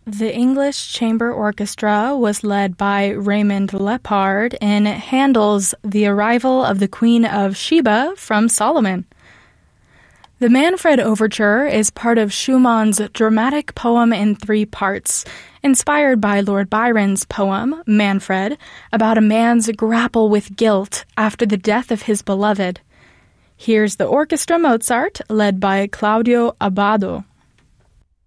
The English Chamber Orchestra was led by Raymond Lepard in Handel's The Arrival of the Queen of Sheba from Solomon. The Manfred Overture is part of Schumann's dramatic poem in 3 parts, inspired by Lord Byron's poem, Manfred, about a man's grapple with guilt after the death of his beloved. Here's the Orchestra Mozart, led by Claudio Abbado.